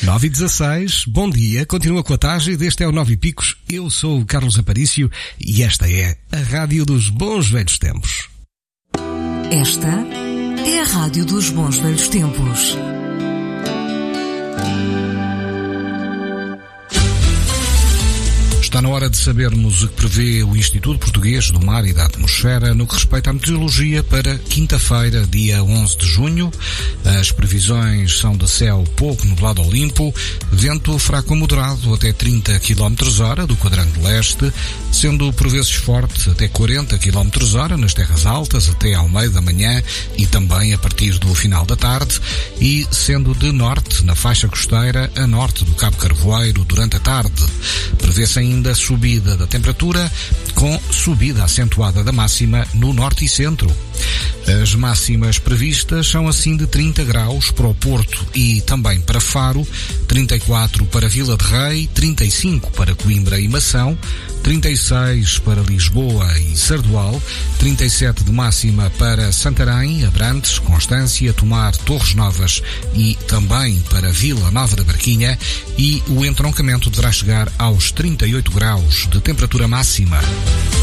9h16, bom dia, continua com a Tágide, este é o 9 e Picos, eu sou o Carlos Aparício e esta é a Rádio dos Bons Velhos Tempos. Esta é a Rádio dos Bons Velhos Tempos. Está na hora de sabermos o que prevê o Instituto Português do Mar e da Atmosfera no que respeita à meteorologia para quinta-feira, dia 11 de junho. As previsões são de céu pouco nublado ou limpo, vento fraco a moderado até 30 km/h do quadrante leste, sendo por vezes forte até 40 km/h nas terras altas até ao meio da manhã e também a partir do final da tarde, e sendo de norte na faixa costeira a norte do Cabo Carvoeiro durante a tarde. Prevê-se ainda a subida da temperatura, com subida acentuada da máxima no norte e centro. As máximas previstas são assim de 30 graus para o Porto e também para Faro, 34 para Vila de Rei, 35 para Coimbra e Mação, 36 para Lisboa e Sardual, 37 de máxima para Santarém, Abrantes, Constância, Tomar, Torres Novas e também para Vila Nova da Barquinha, e o entroncamento deverá chegar aos 38 graus de temperatura máxima.